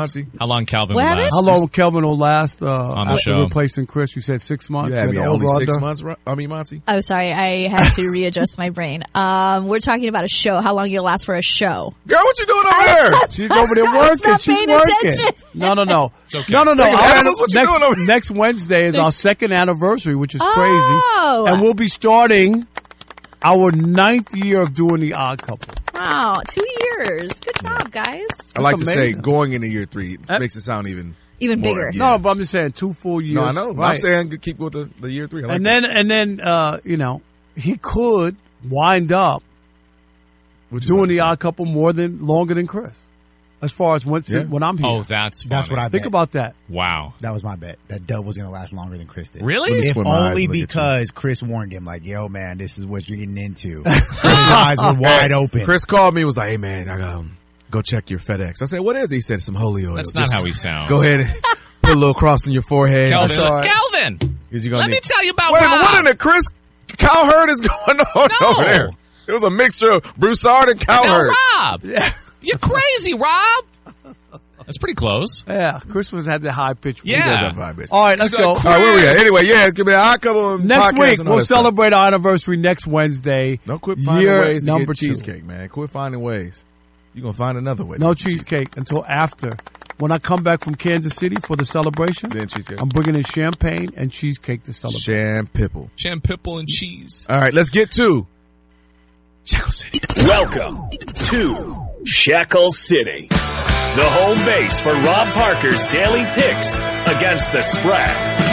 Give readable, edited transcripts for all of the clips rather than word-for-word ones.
Monty. How long Calvin What will happened? last? How long Kelvin will last On the after show. replacing Chris? You said 6 months. You had me With only over 6 under? months. Monty. Oh, sorry. I had to readjust my brain. We're talking about a show. How long you'll last for a show? Girl, what you doing over there? She's over there I was working. not She's paying working. attention. No. It's okay. No. Taking Our animals? What you doing over there? next Wednesday is our second anniversary, which is Oh. crazy. And we'll be starting our 9th year of doing the Odd Couple. Wow, 2 years. Good job, guys. I like to say amazing. going into year 3 makes it sound even Even more, bigger. yeah. No, but I'm just saying 2 full years. No, I know. Right. I'm saying keep with the year 3. I like and that. then you know, he could wind up What you doing about to the say? Odd Couple longer than Chris. As far as when I'm here. Oh, that's funny. That's what I Think bet. about that. Wow. That was my bet. That Dub was going to last longer than Chris did. Really? Let me If squint my eyes only and look at you. because Chris warned him, like, yo, man, this is what you're getting into. Chris's eyes were wide open. Chris called me and was like, hey, man, I got go check your FedEx. I said, what is it? He said, some holy oil. That's not how he sounds. Go ahead and put a little cross on your forehead. Calvin. That's all right. Calvin, Is you gonna let me need- tell you about Wait a Rob. minute, what in the Chris Cowherd is going on No. over there? It was a mixture of Broussard and No, Cowherd. Rob. You're crazy, Rob. That's pretty close. Yeah, Chris had the high pitch. Yeah. He does have vibe, bitch. All right, let's He's go. like, All right, where we at? Anyway, yeah, give me an Odd Couple and Next podcast week, and all we'll that stuff. celebrate our anniversary next Wednesday. Don't quit finding Year ways to number get 2. cheesecake, man. Quit finding ways. You're going to find another way. to No get cheesecake until after. When I come back from Kansas City for the celebration, Then cheesecake. I'm bringing in champagne and cheesecake to celebrate. Shampipple. Champipple and cheese. All right, let's get to Shackle City. Welcome to Shackle City, the home base for Rob Parker's daily picks against the spread.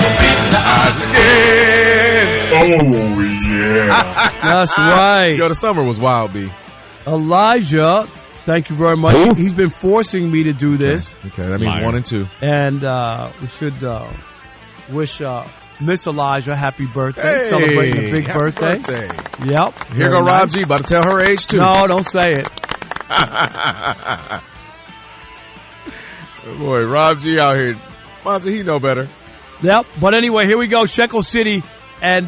Oh, yeah. That's right. Yo, the summer was wild, B. Elijah, thank you very much. He's been forcing me to do this. Okay, that means Liar. 1 and 2. And we should wish Miss Elijah happy birthday. Hey, Celebrating a big happy birthday. Yep. Here Very go Rob nice. G, about to tell her age, too. No, don't say it. Boy, Rob G out here. Monty, he know better. Yep. But anyway, here we go. Shekel City. And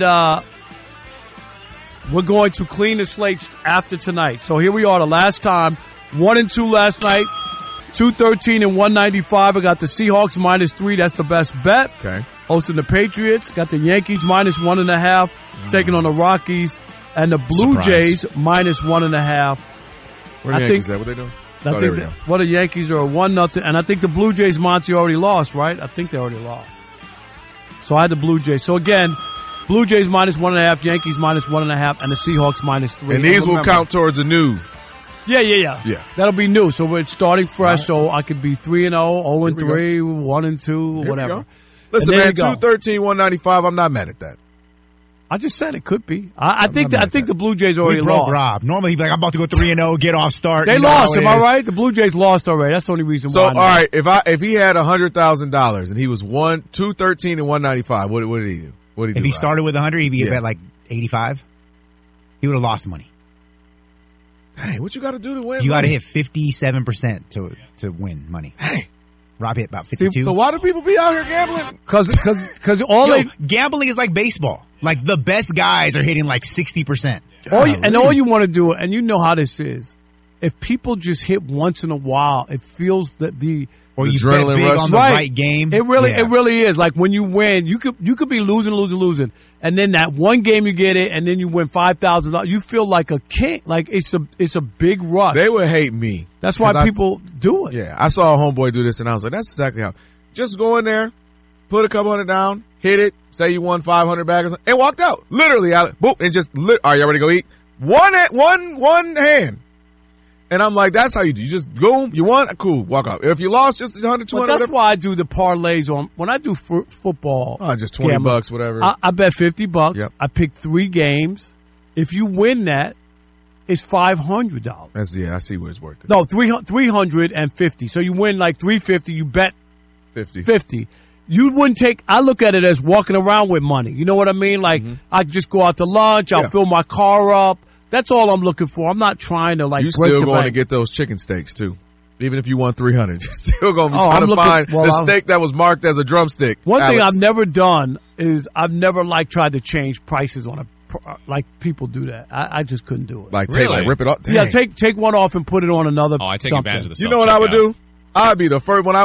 we're going to clean the slate after tonight. So here we are. The last time. 1 and 2 last night. 213 and 195. I got the Seahawks -3. That's the best bet. Okay. Hosting the Patriots. Got the Yankees -1.5. Taking on the Rockies. And the Blue Surprise. Jays -1.5. Where I the Yankees think- at? What they doing? I Oh, there think we go. well, the Yankees are 1-0, and I think the Blue Jays, Monty, already lost, right? I think they already lost. So I had the Blue Jays. So again, Blue Jays -1.5, Yankees -1.5, and the Seahawks -3. And these will remember- count towards the new. Yeah. Yeah. That'll be new. So we're starting fresh. So I could be 3-0, 0-3, Here 1-2, Here we whatever. go. Listen, And there man, you go. 213, 195. I'm not mad at that. I just said it could be. I think not mad I at think that. the Blue Jays We already broke lost. Rob. Normally he'd be like, I'm about to go 3-0, get off start. They You know lost. how it Am I is. right? The Blue Jays lost already. That's the only reason So, why. all right, if he had $100,000 and he was 213 and 195, what did he do? What did he do? If he Rob? started with 100, he'd be Yeah. at like 85. He would have lost money. Hey, what you got to do to win? You got to money? hit 57% to win money. Hey. Rob hit about 52. So why do people be out here gambling? Because all Yo, they gambling is like baseball. Like the best guys are hitting like 60%. all you want to do, and you know how this is. If people just hit once in a while, it feels that Or you Adrenaline bet big rush. on the right game. It Yeah. really is. Like when you win, you could be losing, and then that one game you get it, and then you win $5,000. You feel like a king. Like it's a big rush. They would hate me. That's why 'Cause people do it. Yeah, I saw a homeboy do this, and I was like, that's exactly how. Just go in there, put a couple hundred down, hit it, say you won 500 bags, and walked out. Literally, boop, and just, are you ready to go eat? One hand. And I'm like, that's how you do. You just go, you won, cool, walk out. If you lost, just 100, 200, But that's whatever. why I do the parlays on when I do football. Oh, just 20 gambling. bucks, whatever. I bet $50. Yep. I pick 3 games. If you win that, it's $500. I see where it's worth it. No, 350. So you win like 350. You bet 50. 50. You wouldn't take. I look at it as walking around with money. You know what I mean? Like I just go out to lunch. I'll Yeah. fill my car up. That's all I'm looking for. I'm not trying to like. You break still the going to bank. get those chicken steaks too. Even if you won 300, you're still going to be Oh, trying I'm to looking- find well, the I'm- steak that was marked as a drumstick. One thing Alex. I've never done is I've never like tried to change prices on like people do that. I just couldn't do it. Like, Really? rip it off. yeah, Dang. take one off and put it on another. Oh, I take something. advantage of the You know what I would self-checkout. do? I'd be the first when I